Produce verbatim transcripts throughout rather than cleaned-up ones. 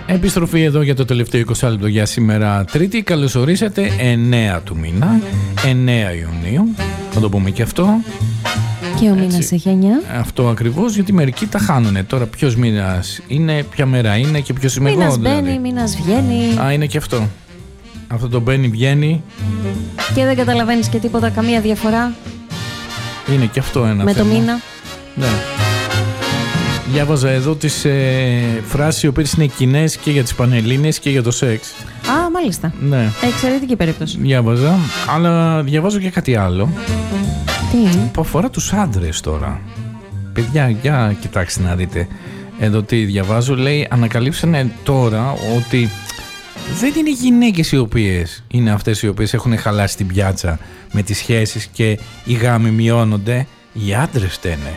Επιστροφή εδώ για το τελευταίο είκοσι λεπτό για σήμερα Τρίτη. Καλώς ορίσατε, εννέα του μήνα, εννέα Ιουνίου. Θα το πούμε και αυτό. Και ο μήνας έχει εννιά. Αυτό ακριβώς, γιατί μερικοί τα χάνουνε. Τώρα ποιος μήνας είναι, ποια μέρα είναι και ποιος είμαι εγώ. Μήνας δηλαδή. μπαίνει, μήνας βγαίνει. Α, είναι και αυτό. Αυτό το μπαίνει, βγαίνει. Και δεν καταλαβαίνεις και τίποτα, καμία διαφορά. Είναι και αυτό ένα με θέμα. το μήνα. Ναι. Διάβαζα εδώ τις ε, φράσεις οι οποίες είναι κοινές και για τις Πανελλήνιες και για το σεξ. Α, μάλιστα. Ναι. Εξαιρετική περίπτωση. Διάβαζα, αλλά διαβάζω και κάτι άλλο. Τι? Που αφορά τους άντρες τώρα. Παιδιά, για κοιτάξτε να δείτε. Εδώ τι διαβάζω, λέει, ανακαλύψανε τώρα ότι δεν είναι οι γυναίκες οι οποίες είναι αυτές οι οποίες έχουν χαλάσει την πιάτσα με τις σχέσεις και οι γάμοι μειώνονται. Οι άντρες φταίνε.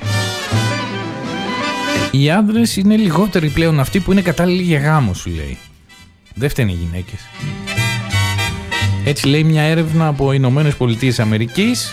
Οι άντρες είναι λιγότεροι πλέον αυτοί που είναι κατάλληλοι για γάμο, σου λέει. Δεν φταίνε οι γυναίκες. Έτσι λέει μια έρευνα από Ηνωμένες Πολιτείες Αμερικής.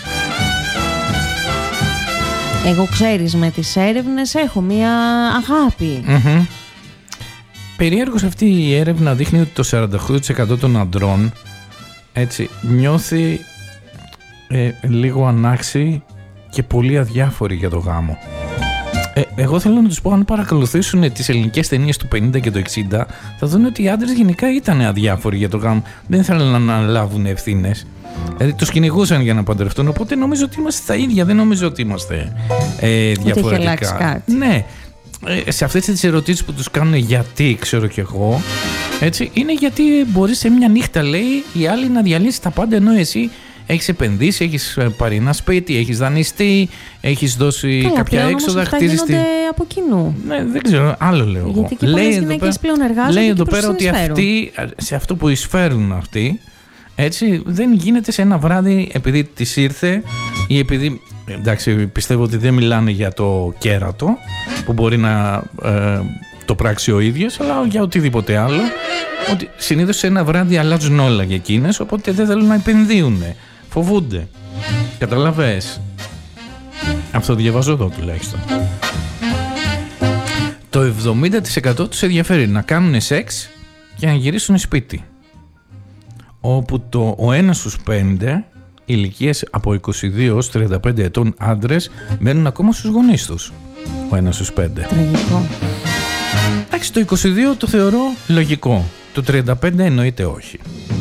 Εγώ, ξέρεις, με τις έρευνες έχω μια αγάπη. Mm-hmm. Περίεργος, αυτή η έρευνα δείχνει ότι το σαράντα οκτώ τοις εκατό των αντρών έτσι νιώθει ε, λίγο ανάξιοι και πολύ αδιάφοροι για το γάμο. Ε, εγώ θέλω να τους πω, αν παρακολουθήσουν τις ελληνικές ταινίες του πενήντα και του εξήντα, θα δουν ότι οι άντρες γενικά ήταν αδιάφοροι για το γάμο. Δεν ήθελαν να αναλάβουν ευθύνες. Δηλαδή τους κυνηγούσαν για να παντρευτούν. Οπότε νομίζω ότι είμαστε τα ίδια. Δεν νομίζω ότι είμαστε ε, διαφορετικά. Ότι έχει αλλάξει κάτι. Ναι. Ε, σε αυτές τις ερωτήσεις που τους κάνουν γιατί, ξέρω κι εγώ, έτσι, είναι γιατί μπορεί σε μια νύχτα, λέει, η άλλη να διαλύσει τα πάντα, ενώ εσύ έχεις επενδύσει, έχεις πάρει ένα σπίτι, έχεις δανειστεί, έχεις δώσει Καλά, κάποια πλέον, έξοδα, όμως χτίζεις αυτά γίνονται από κοινού. Ναι, δεν ξέρω, άλλο λέω εγώ. Γιατί και πολλές γυναίκες πλέον εργάζονται. Λέει εδώ και πέρα ότι αυτοί, σε αυτό που εισφέρουν αυτοί, έτσι, δεν γίνεται σε ένα βράδυ επειδή της ήρθε ή επειδή. Εντάξει, πιστεύω ότι δεν μιλάνε για το κέρατο που μπορεί να ε, το πράξει ο ίδιος, αλλά για οτιδήποτε άλλο. Ότι συνήθως σε ένα βράδυ αλλάζουν όλα για εκείνες, οπότε δεν θέλουν να επενδύουν. Φοβούνται. Καταλαβες. Αυτό διαβάζω εδώ τουλάχιστον. Το εβδομήντα τοις εκατό τους ενδιαφέρει να κάνουν σεξ και να γυρίσουν σπίτι. Όπου το, ο ένας στους πέντε ηλικίες από είκοσι δύο έως τριάντα πέντε ετών άντρες μένουν ακόμα στους γονείς τους. Ο ένας στους πέντε. Τραγικό. Εντάξει, το είκοσι δύο το θεωρώ λογικό. Το τριάντα πέντε εννοείται όχι.